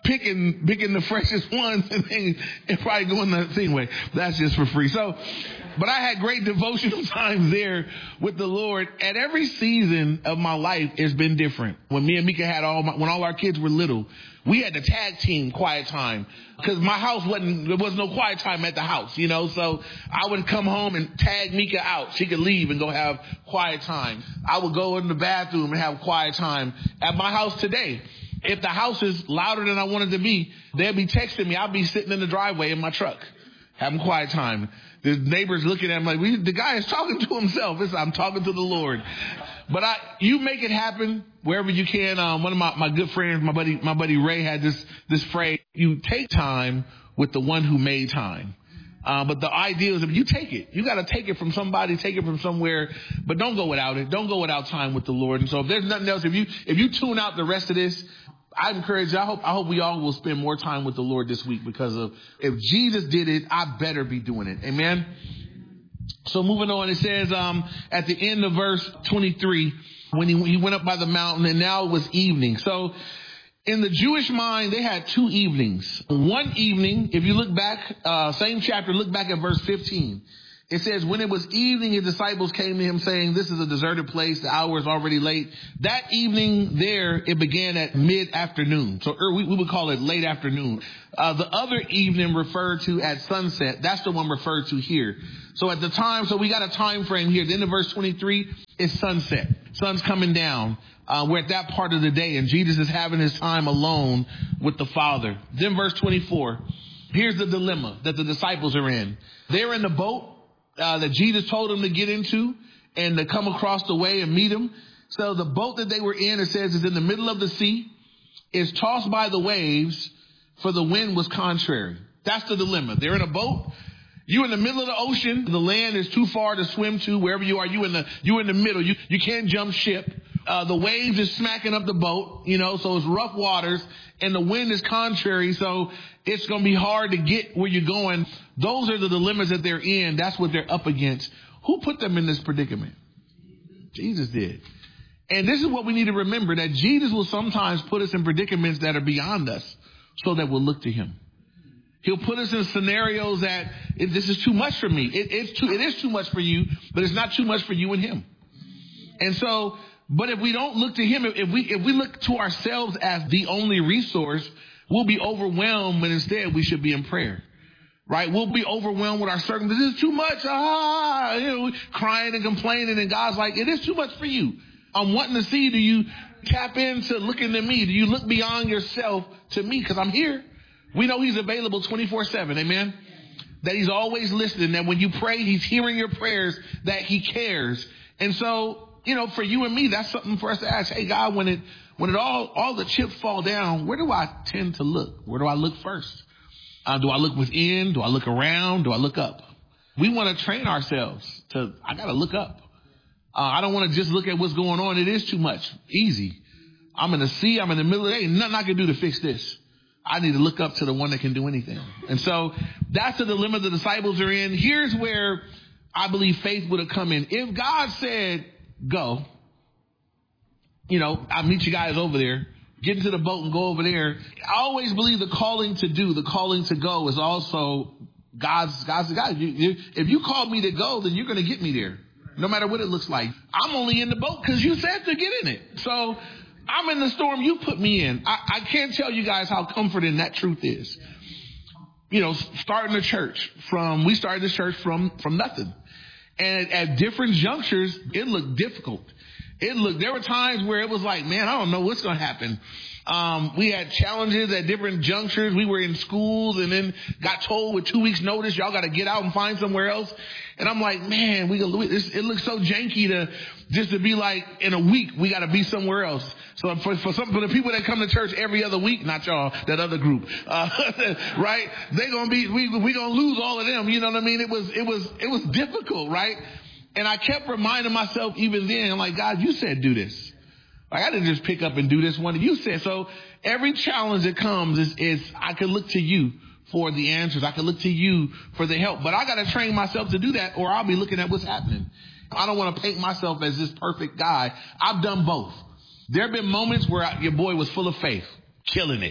picking picking the freshest ones and then and probably going the thing way. That's just for free. So, but I had great devotional times there with the Lord. At every season of my life, it's been different. When me and Mika had all my, when all our kids were little, we had the tag team quiet time because my house wasn't, there was no quiet time at the house, you know, so I would come home and tag Mika out. She could leave and go have quiet time. I would go in the bathroom and have quiet time at my house today. If the house is louder than I want it to be, they'll be texting me. I'll be sitting in the driveway in my truck, having quiet time. The neighbors looking at me like, we, the guy is talking to himself. It's, I'm talking to the Lord. But I, you make it happen wherever you can. Um, one of my, my good friends, my buddy, my buddy Ray had this, this phrase, you take time with the one who made time. Uh, but the idea is if you take it, you got to take it from somebody, take it from somewhere, but don't go without it. Don't go without time with the Lord. And so if there's nothing else, if you, if you tune out the rest of this, I encourage you. I hope, I hope we all will spend more time with the Lord this week because of if Jesus did it, I better be doing it. Amen. So moving on, it says, um, at the end of verse twenty-three, when he, he went up by the mountain and now it was evening. So in the Jewish mind, they had two evenings. One evening, if you look back, uh, same chapter, look back at verse fifteen. It says, when it was evening, his disciples came to him saying, this is a deserted place. The hour is already late. That evening there, it began at mid-afternoon. So we, we would call it late afternoon. Uh, the other evening referred to at sunset. That's the one referred to here. So at the time, so we got a time frame here. The end of verse twenty-three is sunset. Sun's coming down. Uh, we're at that part of the day, and Jesus is having his time alone with the Father. Then verse twenty-four, here's the dilemma that the disciples are in. They're in the boat Uh, that Jesus told them to get into and to come across the way and meet him. So the boat that they were in, it says, is in the middle of the sea, is tossed by the waves, for the wind was contrary. That's the dilemma. They're in a boat. You in the middle of the ocean. The land is too far to swim to. Wherever you are, you in the you in the middle. You you can't jump ship. Uh, the waves is smacking up the boat, you know, so it's rough waters, and the wind is contrary, so it's going to be hard to get where you're going. Those are the dilemmas that they're in. That's what they're up against. Who put them in this predicament? Jesus did. And this is what we need to remember, that Jesus will sometimes put us in predicaments that are beyond us so that we'll look to him. He'll put us in scenarios that it, this is too much for me. It, it's too, it is too much for you, but it's not too much for you and him. And so, but if we don't look to him, if we if we look to ourselves as the only resource, we'll be overwhelmed when instead we should be in prayer. Right? We'll be overwhelmed with our circumstances. This is too much. Ah, you know, crying and complaining. And God's like, it is too much for you. I'm wanting to see, do you tap into looking to me? Do you look beyond yourself to me? Because I'm here. We know he's available twenty-four seven. Amen. That he's always listening. That when you pray, he's hearing your prayers, that he cares. And so, you know, for you and me, that's something for us to ask. Hey, God, when it, when it all, all the chips fall down, where do I tend to look? Where do I look first? Uh, do I look within? Do I look around? Do I look up? We want to train ourselves to, I got to look up. Uh, I don't want to just look at what's going on. It is too much. Easy. I'm in the sea. I'm in the middle of the day. Nothing I can do to fix this. I need to look up to the one that can do anything. And so that's the dilemma the disciples are in. Here's where I believe faith would have come in. If God said, go, you know, I'll meet you guys over there. Get into the boat and go over there. I always believe the calling to do, the calling to go is also God's, God's the God. You, you, if you call me to go, then you're going to get me there. No matter what it looks like. I'm only in the boat because you said to get in it. So I'm in the storm you put me in. I, I can't tell you guys how comforting that truth is. You know, starting a church from, we started this church from, from nothing. And at different junctures, it looked difficult. It looked, there were times where it was like, man, I don't know what's going to happen. Um, we had challenges at different junctures. We were in schools and then got told with two weeks notice, y'all got to get out and find somewhere else. And I'm like, man, we this, it looks so janky to just to be like in a week, we got to be somewhere else. So for, for some, for the people that come to church every other week, not y'all, that other group, uh, right? They're going to be, we, we going to lose all of them. You know what I mean? It was, it was, it was difficult, right? And I kept reminding myself even then, like, God, you said do this. Like, I didn't just pick up and do this one. You said, so every challenge that comes is, is I can look to you for the answers. I can look to you for the help. But I got to train myself to do that or I'll be looking at what's happening. I don't want to paint myself as this perfect guy. I've done both. There have been moments where I, your boy was full of faith, killing it.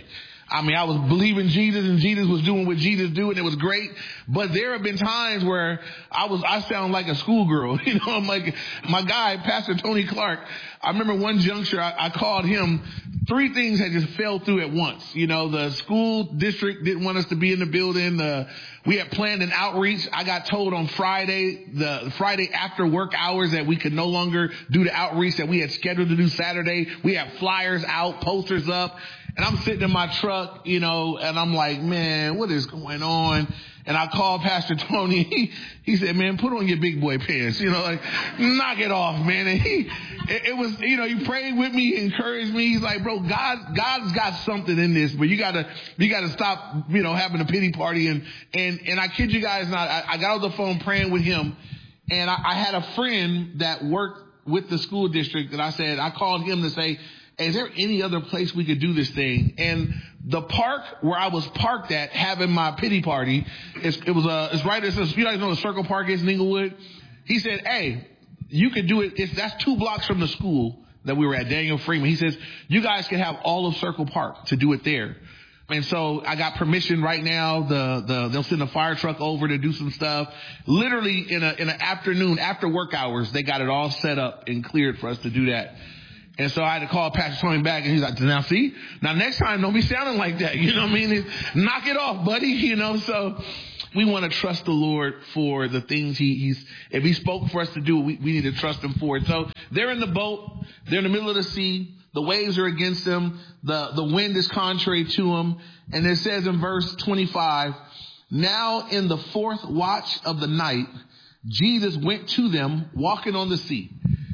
I mean, I was believing Jesus and Jesus was doing what Jesus do and it was great. But there have been times where I was, I sound like a schoolgirl. You know, I'm like, my guy, Pastor Tony Clark, I remember one juncture I, I called him. Three things had just fell through at once. You know, the school district didn't want us to be in the building. The, we had planned an outreach. I got told on Friday, the Friday after work hours that we could no longer do the outreach that we had scheduled to do Saturday. We had flyers out, posters up. And I'm sitting in my truck, you know, and I'm like, man, what is going on? And I called Pastor Tony. He, he said, man, put on your big boy pants, you know, like, knock it off, man. And he, it, it was, you know, he prayed with me, encouraged me. He's like, bro, God, God's got something in this, but you gotta, you gotta stop, you know, having a pity party. And, and, and I kid you guys not, I, I got on the phone praying with him. And I, I had a friend that worked with the school district that I said, I called him to say, hey, is there any other place we could do this thing? And the park where I was parked at having my pity party, it's, it was a, it's right, it's a, you guys know the Circle Park is in Inglewood? He said, hey, you could do it. It's, that's two blocks from the school that we were at, Daniel Freeman. He says, you guys can have all of Circle Park to do it there. And so I got permission right now. The, the, they'll send a fire truck over to do some stuff. Literally in a, in an afternoon, after work hours, they got it all set up and cleared for us to do that. And so I had to call Pastor Tony back, and he's like, now see, now next time don't be sounding like that. You know what I mean? It's, knock it off, buddy. You know, so we want to trust the Lord for the things he, he's, if he spoke for us to do, we, we need to trust him for it. So they're in the boat. They're in the middle of the sea. The waves are against them. The, the wind is contrary to them. And it says in verse twenty-five, now in the fourth watch of the night, Jesus went to them walking on the sea.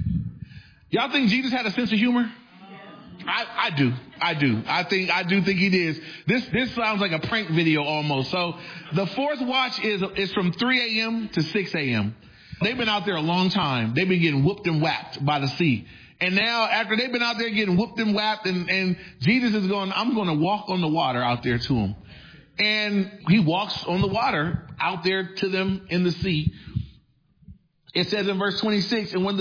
Y'all think Jesus had a sense of humor? I, I do. I do. I think, I do think he did. This, this sounds like a prank video almost. So the fourth watch is, is from three a.m. to six a.m. They've been out there a long time. They've been getting whooped and whacked by the sea. And now after they've been out there getting whooped and whacked and, and Jesus is going, I'm going to walk on the water out there to them. And he walks on the water out there to them in the sea. It says in verse twenty-six, and when the